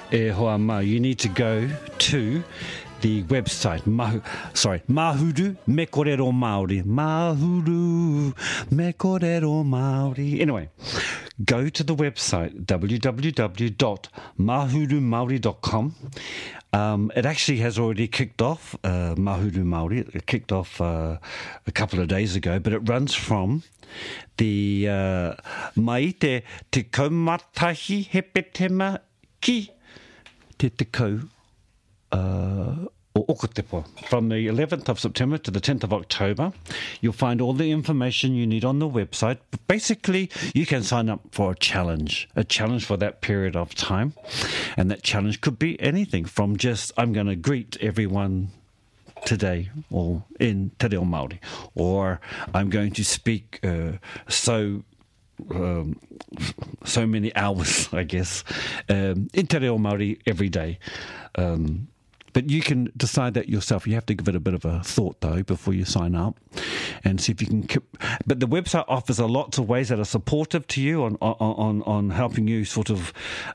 you need to go to the website, Mahuru Me Korero Māori. Mahuru Me Korero Māori. Anyway, go to the website, www.mahurumaori.com. It actually has already kicked off, Mahuru Māori. It kicked off a couple of days ago, but it runs from the mai te kaumatahi he petema ki te tekau or Okotepo. From the 11th of September to the 10th of October, you'll find all the information you need on the website. But basically, you can sign up for a challenge for that period of time. And that challenge could be anything from just, I'm going to greet everyone today or in Te Reo Māori, or I'm going to speak so many hours, I guess, in Te Reo Māori every day. But you can decide that yourself. You have to give it a bit of a thought, though, before you sign up and see if you can But the website offers lots of ways that are supportive to you on helping you sort of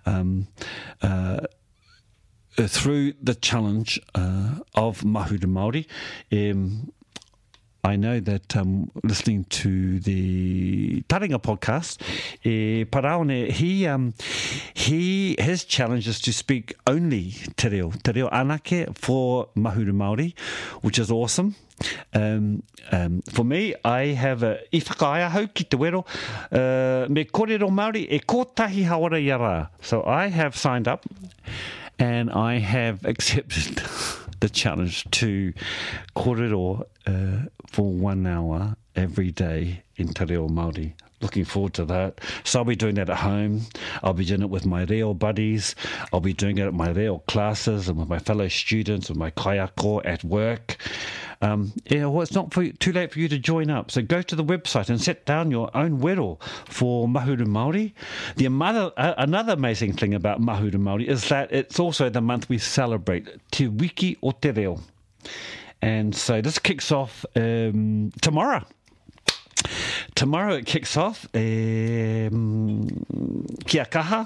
through the challenge of Mahuru Māori. I know that listening to the Taringa podcast, Paraone, his challenge is to speak only te reo anake for Mahuru Māori, which is awesome. For me, I have I whakaia hau ki te wero, me korero Māori e kotahi hawara i a rā. So I have signed up and I have accepted the challenge to korero for 1 hour every day in Te Reo Māori. Looking forward to that. So I'll be doing that at home. I'll be doing it with my reo buddies. I'll be doing it at my reo classes and with my fellow students, with my kaiako at work. It's not too late for you to join up. So go to the website and set down your own wero for Mahuru Māori. Another amazing thing about Mahuru Māori is that it's also the month we celebrate Te Wiki o Te Reo. And so this kicks off tomorrow. Tomorrow it kicks off. Kia kaha.